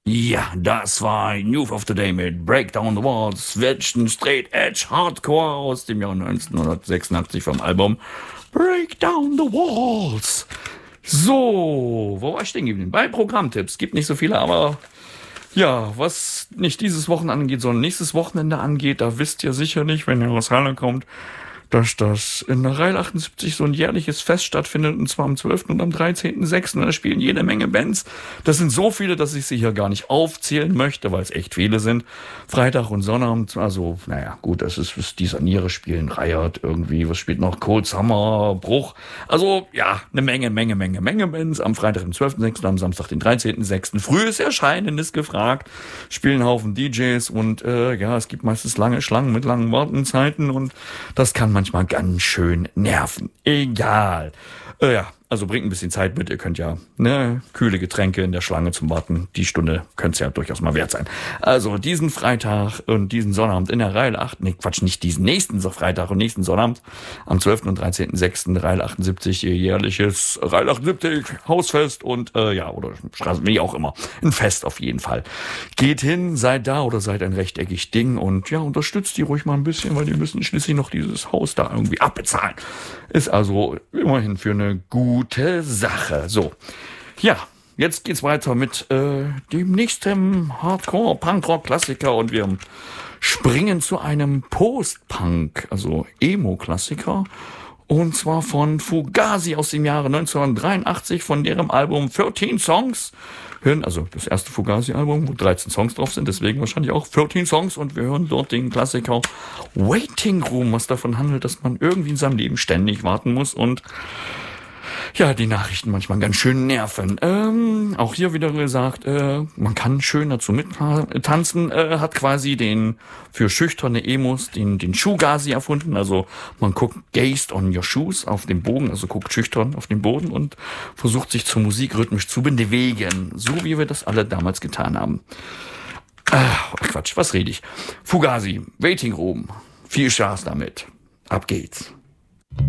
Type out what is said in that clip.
Ja, das war Youth of the Day mit Break Down the Walls, Switchen Straight Edge Hardcore aus dem Jahr 1986 vom Album Break Down the Walls. So, wo war ich stehen geblieben? Bei Programmtipps. Gibt nicht so viele, aber ja, was nicht dieses Wochenende angeht, sondern nächstes Wochenende angeht, da wisst ihr sicherlich, wenn ihr aus Halle kommt, dass das in der Reihe 78 so ein jährliches Fest stattfindet, und zwar am 12. und am 13.06. Da spielen jede Menge Bands. Das sind so viele, dass ich sie hier gar nicht aufzählen möchte, weil es echt viele sind. Freitag und Sonnabend, also, naja, gut, das ist die Saniere spielen, Riot irgendwie, was spielt noch? Cold Summer, Bruch. Also, ja, eine Menge Bands. Am Freitag, den 12.06., am Samstag, den 13.06. Frühes Erscheinen ist gefragt. Spielen einen Haufen DJs und, ja, es gibt meistens lange Schlangen mit langen Wartenzeiten und das kann manchmal ganz schön nerven. Egal. Ja, also bringt ein bisschen Zeit mit. Ihr könnt ja kühle Getränke in der Schlange zum Warten. Die Stunde könnte es ja durchaus mal wert sein. Also diesen Freitag und diesen Sonnabend in der Reihe 8, nicht diesen nächsten Freitag und nächsten Sonnabend am 12. und 13.06. Reihe 78, ihr jährliches Reihe 78 Hausfest und oder Straßen, wie auch immer. Ein Fest auf jeden Fall. Geht hin, seid da oder seid ein rechteckig Ding und ja, unterstützt die ruhig mal ein bisschen, weil die müssen schließlich noch dieses Haus da irgendwie abbezahlen. Ist also immerhin für eine gute Sache. So, ja, jetzt geht's weiter mit dem nächsten Hardcore-Punkrock-Klassiker und wir springen zu einem Post-Punk, also Emo-Klassiker. Und zwar von Fugazi aus dem Jahre 1983, von deren Album 13 Songs. Also das erste Fugazi-Album, wo 13 Songs drauf sind, deswegen wahrscheinlich auch 13 Songs. Und wir hören dort den Klassiker Waiting Room, was davon handelt, dass man irgendwie in seinem Leben ständig warten muss und ja, die Nachrichten manchmal ganz schön nerven. Auch hier wieder gesagt, man kann schön dazu mittanzen. Hat quasi den für schüchterne Emos den Shoegazi erfunden. Also man guckt gazed on your shoes auf dem Bogen, also guckt schüchtern auf den Boden und versucht sich zur Musik rhythmisch zu bewegen. So wie wir das alle damals getan haben. Quatsch, was rede ich? Fugazi, Waiting Room. Viel Spaß damit. Ab geht's.